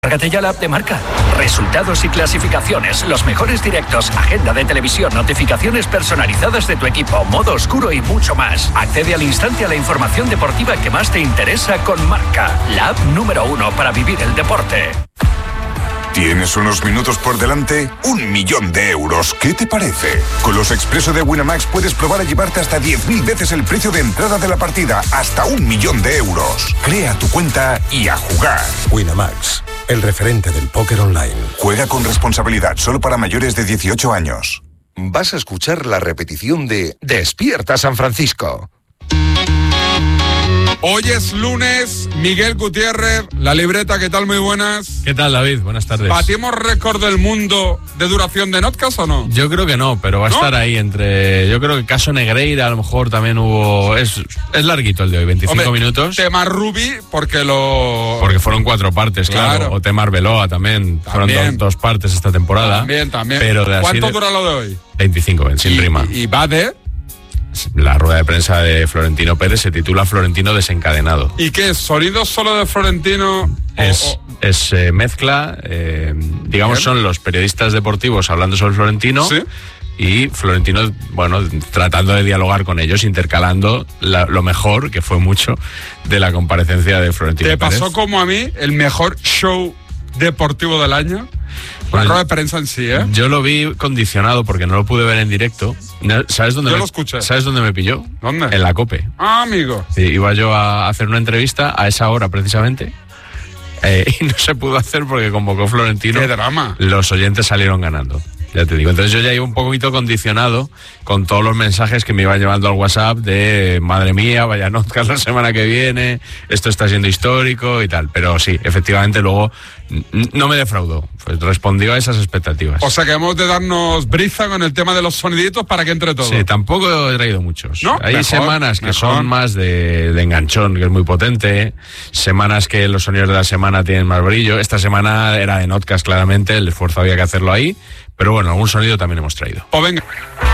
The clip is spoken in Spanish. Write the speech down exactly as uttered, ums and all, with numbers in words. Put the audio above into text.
Cárgate ya la app de Marca. Resultados y clasificaciones, los mejores directos, agenda de televisión, notificaciones personalizadas de tu equipo, modo oscuro y mucho más. Accede al instante a la información deportiva que más te interesa con Marca, la app número uno para vivir el deporte. ¿Tienes unos minutos por delante? Un millón de euros. ¿Qué te parece? Con los Expreso de Winamax puedes probar a llevarte hasta diez mil veces el precio de entrada de la partida. Hasta un millón de euros. Crea tu cuenta y a jugar. Winamax, el referente del póker online. Juega con responsabilidad, solo para mayores de dieciocho años. Vas a escuchar la repetición de Despierta San Francisco. Hoy es lunes, Miguel Gutiérrez, La Libreta, ¿qué tal? Muy buenas. ¿Qué tal, David? Buenas tardes. ¿Batimos récord del mundo de duración de Notcast o no? Yo creo que no, pero va a ¿No? estar ahí entre... Yo creo que caso Negreira a lo mejor también hubo... Es, es larguito el de hoy, veinticinco Hombre, minutos. Tema Rubi, porque lo... Porque fueron cuatro partes, claro. claro. O tema Arbeloa también. también. Fueron dos, dos partes esta temporada. También, también. Pero de ¿Cuánto de... dura lo de hoy? veinticinco, sin y, rima. Y va de... La rueda de prensa de Florentino Pérez se titula Florentino desencadenado. ¿Y qué es? ¿Sonido solo de Florentino? Es, o, o... es eh, mezcla, eh, digamos, Bien. Son los periodistas deportivos hablando sobre Florentino. ¿Sí? Y Florentino, bueno, tratando de dialogar con ellos, intercalando la, lo mejor, que fue mucho, de la comparecencia de Florentino ¿Te Pérez. ¿Te pasó como a mí el mejor show deportivo del año? La rueda de prensa en sí, ¿eh? Yo lo vi condicionado porque no lo pude ver en directo. ¿Sabes dónde yo me, lo escuché. ¿Sabes dónde me pilló? ¿Dónde? En la COPE. Ah, amigo. Sí, iba yo a hacer una entrevista a esa hora precisamente eh, y no se pudo hacer porque convocó Florentino. ¡Qué drama! Los oyentes salieron ganando. Ya te digo, entonces yo ya iba un poquito condicionado con todos los mensajes que me iban llevando al WhatsApp de madre mía, vaya Notcast la semana que viene, esto está siendo histórico y tal. Pero sí, efectivamente luego no me defraudó, pues respondió a esas expectativas. O sea que hemos de darnos brisa con el tema de los soniditos para que entre todo. Sí, tampoco he traído muchos. ¿No? Hay mejor, semanas que mejor. son más de, de enganchón, que es muy potente, semanas que los sonidos de la semana tienen más brillo. Esta semana era de Notcast claramente, el esfuerzo había que hacerlo ahí. Pero bueno, algún sonido también hemos traído. Pues venga.